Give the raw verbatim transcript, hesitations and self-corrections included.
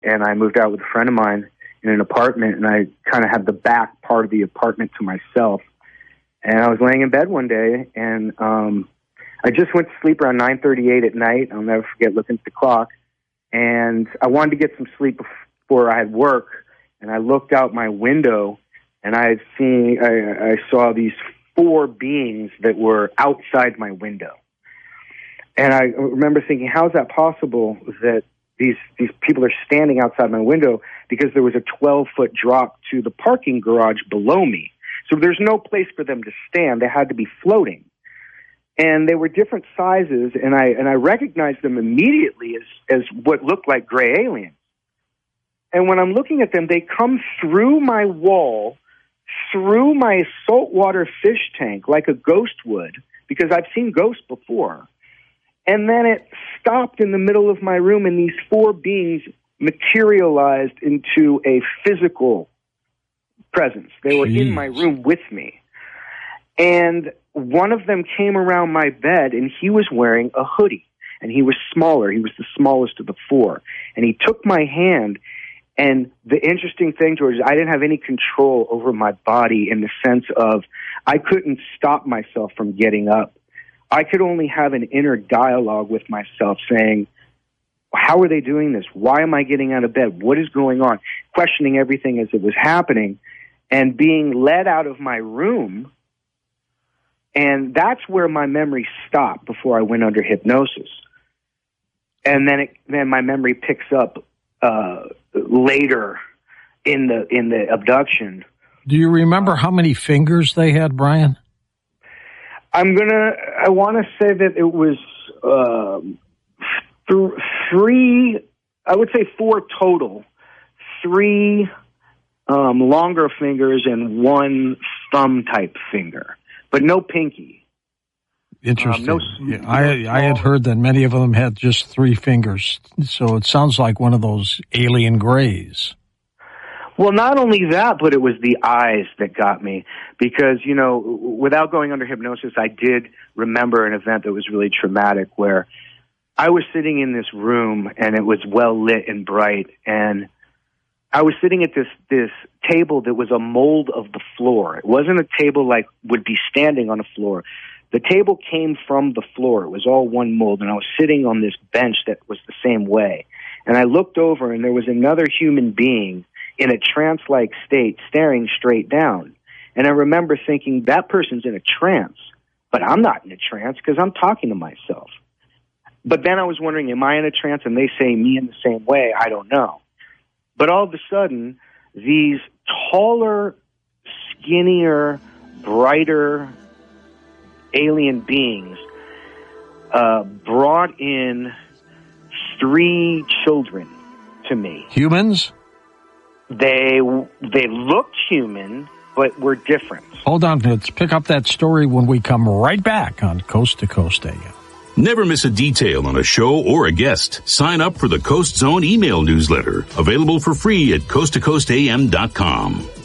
and I moved out with a friend of mine in an apartment, and I kind of had the back part of the apartment to myself. And I was laying in bed one day, and um, I just went to sleep around nine thirty-eight at night. I'll never forget looking at the clock. And I wanted to get some sleep before I had work, and I looked out my window, and I had seen, I, I saw these four beings that were outside my window. And I remember thinking, how is that possible that these these people are standing outside my window? Because there was a twelve-foot drop to the parking garage below me. So there's no place for them to stand. They had to be floating. And they were different sizes, and I and I recognized them immediately as, as what looked like gray aliens. And when I'm looking at them, they come through my wall, through my saltwater fish tank like a ghost would, because I've seen ghosts before. And then it stopped in the middle of my room, and these four beings materialized into a physical presence. They were Jeez. in my room with me. And one of them came around my bed, and he was wearing a hoodie. And he was smaller. He was the smallest of the four. And he took my hand. And the interesting thing, George, is I didn't have any control over my body in the sense of I couldn't stop myself from getting up. I could only have an inner dialogue with myself saying, how are they doing this? Why am I getting out of bed? What is going on? Questioning everything as it was happening and being led out of my room. And that's where my memory stopped before I went under hypnosis. And then it, then my memory picks up uh, later in the in the abduction. Do you remember how many fingers they had, Brian? I'm gonna. I want to say that it was um, th- three. I would say four total. Three um, longer fingers and one thumb type finger, but no pinky. Interesting. Um, no, yeah, I I had heard that many of them had just three fingers, so it sounds like one of those alien grays. Well, not only that, but it was the eyes that got me because, you know, without going under hypnosis, I did remember an event that was really traumatic where I was sitting in this room and it was well lit and bright, and I was sitting at this, this table that was a mold of the floor. It wasn't a table like would be standing on a floor. The table came from the floor. It was all one mold, and I was sitting on this bench that was the same way. And I looked over, and there was another human being in a trance-like state, staring straight down. And I remember thinking, that person's in a trance, but I'm not in a trance because I'm talking to myself. But then I was wondering, am I in a trance? And they say me in the same way. I don't know. But all of a sudden, these taller, skinnier, brighter alien beings uh, brought in three children to me. Humans? They they looked human, but were different. Hold on, let's pick up that story when we come right back on Coast to Coast A M. Never miss a detail on a show or a guest. Sign up for the Coast Zone email newsletter, available for free at coast to coast a m dot com.